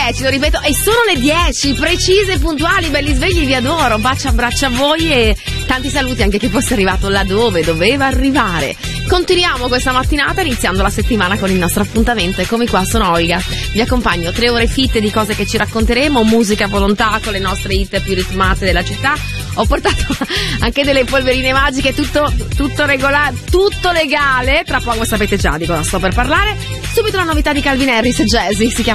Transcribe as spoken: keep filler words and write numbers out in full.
dieci, lo ripeto, e sono le dieci, precise, puntuali, belli svegli, vi adoro, bacio, abbraccio a voi e tanti saluti anche chi fosse arrivato là dove doveva arrivare. Continuiamo questa mattinata iniziando la settimana con il nostro appuntamento e come qua sono Olga, vi accompagno tre ore fitte di cose che ci racconteremo, musica a volontà con le nostre hit più ritmate della città. Ho portato anche delle polverine magiche, tutto, tutto regolare, tutto legale, tra poco sapete già di cosa sto per parlare. Subito la novità di Calvin Harris, Jazzy, si chiama